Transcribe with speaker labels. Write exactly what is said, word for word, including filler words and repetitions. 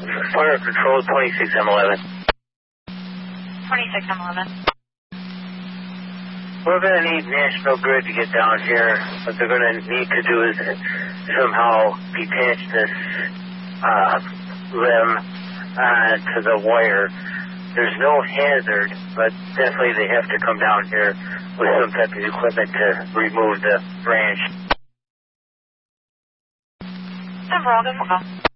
Speaker 1: Fire control twenty-six M eleven.
Speaker 2: twenty-six M eleven.
Speaker 1: We're going to need National Grid to get down here. What they're going to need to do is somehow detach this uh, limb uh, to the wire. There's no hazard, but definitely they have to come down here with some type of equipment to remove the branch.
Speaker 2: ten four, ten four.